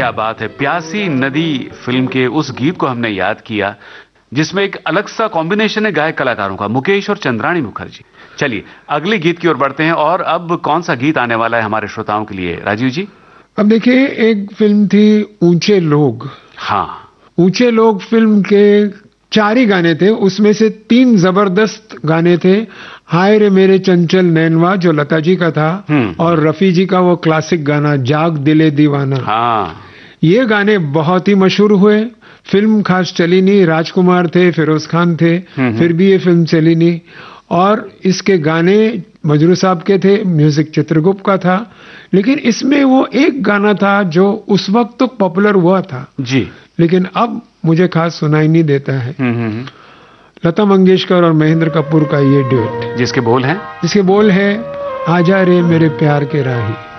क्या बात है। प्यासी नदी फिल्म के उस गीत को हमने याद किया जिसमें एक अलग सा कॉम्बिनेशन है गायक कलाकारों का, मुकेश और चंद्राणी मुखर्जी। चलिए अगले गीत की ओर बढ़ते हैं, और अब कौन सा गीत आने वाला है हमारे श्रोताओं के लिए, राजीव जी? अब देखिए, एक फिल्म थी ऊंचे लोग। हाँ, ऊंचे लोग फिल्म के 4 ही गाने थे, उसमें से 3 जबरदस्त गाने थे। हाय रे मेरे चंचल नैनवा जो लता जी का था, और रफी जी का वो क्लासिक गाना जाग दिले दीवाना। हाँ, ये गाने बहुत ही मशहूर हुए। फिल्म खास चली नहीं, राजकुमार थे, फिरोज खान थे, फिर भी ये फिल्म चली नहीं। और इसके गाने मजरू साहब के थे, म्यूजिक चित्रगुप्त का था, लेकिन इसमें वो एक गाना था जो उस वक्त तो पॉपुलर हुआ था जी, लेकिन अब मुझे खास सुनाई नहीं देता है। लता मंगेशकर और महेंद्र कपूर का ये ड्यूट, जिसके बोल हैं, आजा रे मेरे प्यार के राही।